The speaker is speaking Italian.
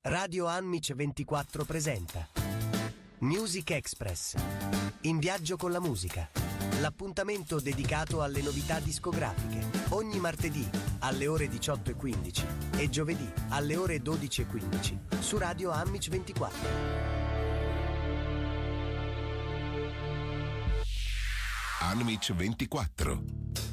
Radio Anmic 24 presenta Music Express. In viaggio con la musica. L'appuntamento dedicato alle novità discografiche. Ogni martedì alle ore 18:15 e giovedì alle ore 12:15 su Radio Anmic 24. Anmic 24.